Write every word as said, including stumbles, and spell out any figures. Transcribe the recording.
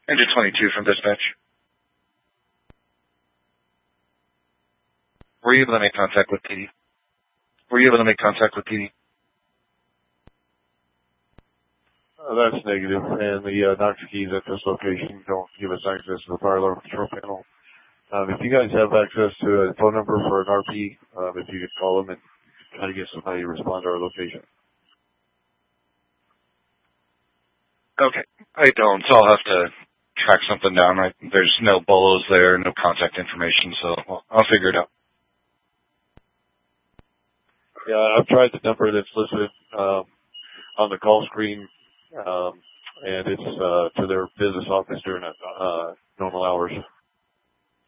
Engine twenty-two from dispatch. Were you able to make contact with P D? Were you able to make contact with P D? Uh, that's negative, and the uh, Knox keys at this location don't give us access to the fire alarm control panel. Um, if you guys have access to a phone number for an R P, um, if you could call them and try to get somebody to respond to our location. Okay, I don't, so I'll have to track something down. Right? There's no bolos there, no contact information, so well, I'll figure it out. Yeah, I've tried the number that's listed um, on the call screen, um, and it's uh, to their business office during uh, normal hours.